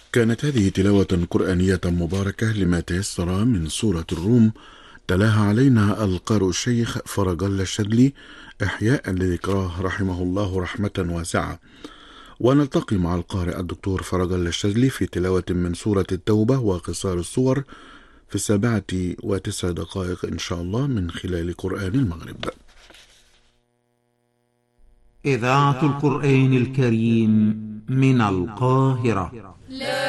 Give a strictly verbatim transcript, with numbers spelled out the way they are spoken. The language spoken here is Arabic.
كانت هذه تلاوة قرآنية مباركة لما تيسر من سورة الروم، تلاها علينا القارئ الشيخ فرج الله الشاذلي إحياء لذكراه رحمه الله رحمة واسعة. ونلتقي مع القارئ الدكتور فرج الله الشاذلي في تلاوة من سورة التوبة وقصار الصور في السابعة وتسع دقائق إن شاء الله من خلال قرآن المغرب. إذاعة القرآن الكريم من القاهرة.